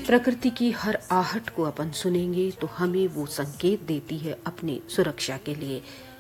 प्रकृति की हर आहट को अपन सुनेंगे तो हमें वो संकेत देती है अपने सुरक्षा के लिए।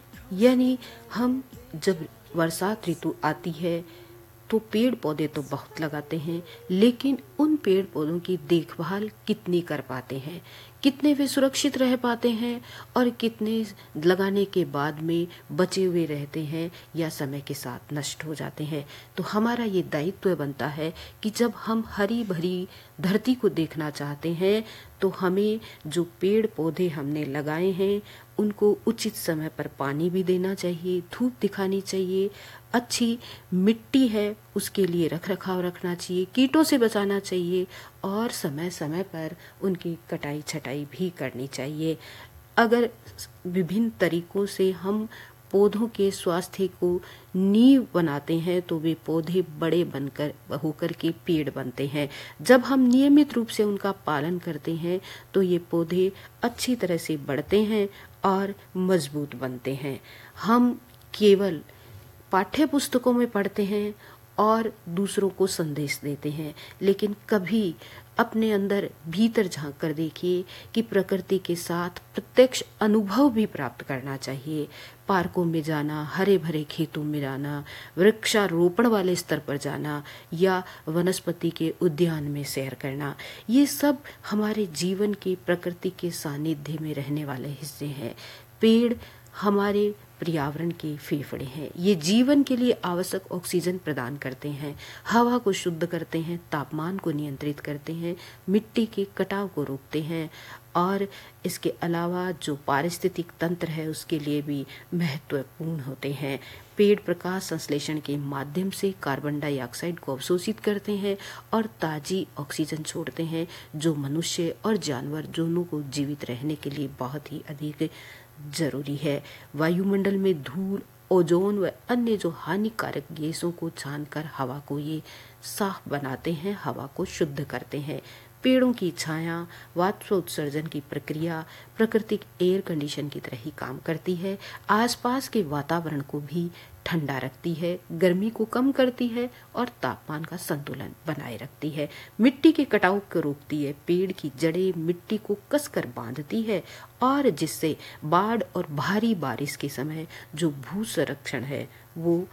यानी हम जब बरसात ऋतु आती है तो पेड़ पौधे तो बहुत लगाते हैं, लेकिन उन पेड़ पौधों की देखभाल कितनी कर पाते हैं, कितने वे सुरक्षित रह पाते हैं और कितने लगाने के बाद में बचे हुए रहते हैं या समय के साथ नष्ट हो जाते हैं। तो हमारा ये दायित्व बनता है कि जब हम हरी भरी धरती को देखना चाहते हैं तो हमें जो पेड़ पौधे हमने लगाए हैं उनको उचित समय पर पानी भी देना चाहिए, धूप दिखानी चाहिए, अच्छी मिट्टी है उसके लिए रख रखाव रखना चाहिए, कीटों से बचाना चाहिए और समय समय पर उनकी कटाई छटाई भी करनी चाहिए। अगर विभिन्न तरीकों से हम पौधों के स्वास्थ्य को नींव बनाते हैं तो वे पौधे बड़े बनकर होकर के पेड़ बनते हैं। जब हम नियमित रूप से उनका पालन करते हैं तो ये पौधे अच्छी तरह से बढ़ते हैं और मजबूत बनते हैं। हम केवल पाठ्य पुस्तकों में पढ़ते हैं और दूसरों को संदेश देते हैं, लेकिन कभी अपने अंदर भीतर झांक कर देखिए कि प्रकृति के साथ प्रत्यक्ष अनुभव भी प्राप्त करना चाहिए। पार्कों में जाना, हरे भरे खेतों में जाना, वृक्षारोपण वाले स्तर पर जाना या वनस्पति के उद्यान में सैर करना, ये सब हमारे जीवन के प्रकृति के सानिध्य में रहने वाले हिस्से हैं। पेड़ हमारे पर्यावरण के फेफड़े हैं। ये जीवन के लिए आवश्यक ऑक्सीजन प्रदान करते हैं, हवा को शुद्ध करते हैं, तापमान को नियंत्रित करते हैं, मिट्टी के कटाव को रोकते हैं और इसके अलावा जो पारिस्थितिक तंत्र है उसके लिए भी महत्वपूर्ण होते हैं। पेड़ प्रकाश संश्लेषण के माध्यम से कार्बन डाइऑक्साइड को अवशोषित करते हैं और ताजी ऑक्सीजन छोड़ते हैं, जो मनुष्य और जानवर दोनों को जीवित रहने के लिए बहुत ही अधिक जरूरी है। वायुमंडल में धूल, ओजोन व अन्य जो हानिकारक गैसों को छानकर हवा को ये साफ बनाते हैं, हवा को शुद्ध करते हैं। पेड़ों की छाया वाष्पोत्सर्जन की प्रक्रिया प्राकृतिक एयर कंडीशन की तरह ही काम करती है। आसपास के वातावरण को भी ठंडा रखती है, गर्मी को कम करती है और तापमान का संतुलन बनाए रखती है। मिट्टी के कटाव को रोकती है। पेड़ की जड़ें मिट्टी को कसकर बांधती है और जिससे बाढ़ और भारी बारिश के समय जो भू संरक्षण है वो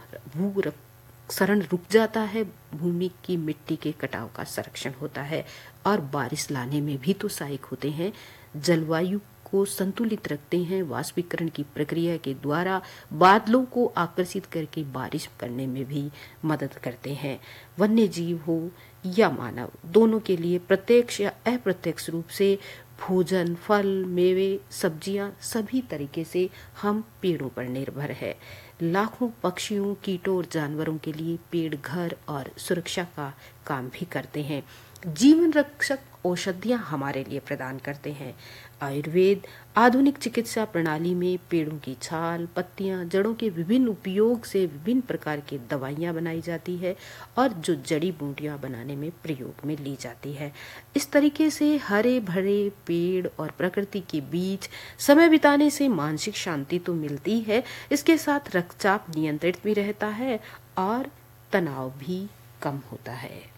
क्षरण रुक जाता है। भूमि की मिट्टी के कटाव का संरक्षण होता है और बारिश लाने में भी तो सहायक होते हैं। जलवायु को संतुलित रखते हैं। वाष्पीकरण की प्रक्रिया के द्वारा बादलों को आकर्षित करके बारिश करने में भी मदद करते हैं। वन्य जीव हो या मानव, दोनों के लिए प्रत्यक्ष या अप्रत्यक्ष रूप से भोजन, फल, मेवे, सब्जियां सभी तरीके से हम पेड़ों पर निर्भर है। लाखों पक्षियों, कीटों और जानवरों के लिए पेड़ घर और सुरक्षा का काम भी करते हैं। जीवन रक्षक औषधियां हमारे लिए प्रदान करते हैं। आयुर्वेद आधुनिक चिकित्सा प्रणाली में पेड़ों की छाल, पत्तियां, जड़ों के विभिन्न उपयोग से विभिन्न प्रकार की दवाइयां बनाई जाती है और जो जड़ी बूटियां बनाने में प्रयोग में ली जाती है। इस तरीके से हरे भरे पेड़ और प्रकृति के बीच समय बिताने से मानसिक शांति तो मिलती है, इसके साथ रक्तचाप नियंत्रित भी रहता है और तनाव भी कम होता है।